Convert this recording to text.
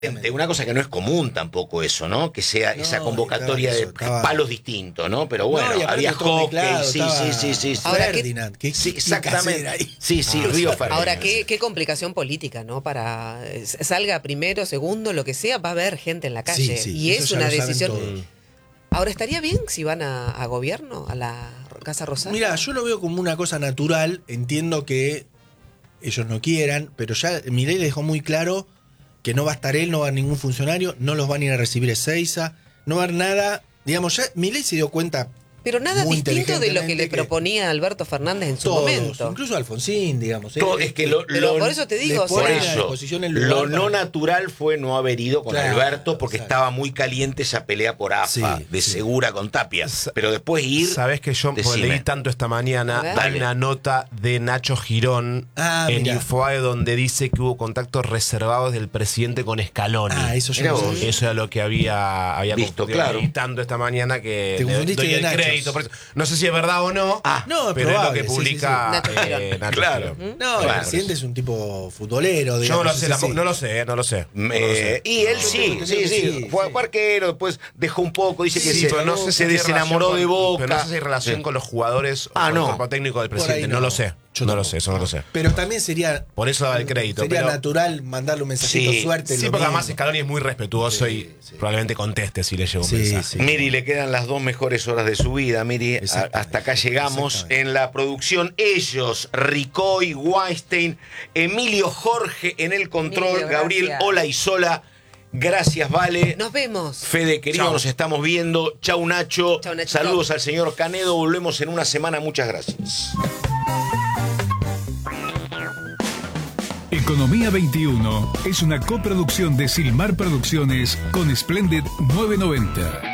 Una cosa que no es común tampoco eso, ¿no? Que sea esa convocatoria de palos distintos, ¿no? Pero bueno, había hockey, sí. Ahora, Ferdinand, exactamente. Sí, Río Ferdinand. Ahora, qué complicación política, ¿no? Para salga primero, segundo, lo que sea, va a haber gente en la calle. Sí, y es una decisión. Todos. Ahora, ¿estaría bien si van a gobierno, a la Casa Rosada? Mira, yo lo veo como una cosa natural. Entiendo que ellos no quieran, pero ya Milei le dejó muy claro que no va a estar él, no va a haber ningún funcionario, no los van a ir a recibir Ezeiza, no va a haber nada. Digamos, ya Milei se dio cuenta. Pero nada distinto de lo que le proponía Alberto Fernández en su momento. Incluso Alfonsín, digamos. Es que pero por eso te digo, por eso, lo no natural fue no haber ido con Alberto porque estaba muy caliente esa pelea por AFA, de Segura con Tapia. Pero después ir... Sabés que yo leí tanto esta mañana, hay una nota de Nacho Girón en Infobae donde dice que hubo contactos reservados del presidente con Scaloni. Eso era lo que había visto, claro. Leí tanto esta mañana que te confundiste de Nacho. No sé si es verdad o no, pero es lo que publica Nacho claro. Girón. No, el presidente es un tipo futbolero. Digamos, yo no lo sé. Y él sí. Fue arquero, después dejó un poco, dice que se desenamoró de Boca. Pero no sé si hay relación con los jugadores o con el cuerpo técnico del presidente. No lo sé. Eso no lo sé. Pero también sería... Por eso daba el crédito. Sería natural mandarle un mensajito suerte. Sí, porque además Scaloni es muy respetuoso y probablemente conteste si le llega un mensaje. Miri, le quedan las 2 mejores horas de su vida, Miri. Hasta acá llegamos. En la producción, ellos, Ricoy, Weinstein, Emilio Jorge en el control, Gabriel Olaizola. Gracias, Vale. Nos vemos. Fede, querido, nos estamos viendo. Chau, Nacho. Saludos al señor Canedo. Volvemos en una semana. Muchas gracias. Economía 21 es una coproducción de Silmar Producciones con Splendid 990.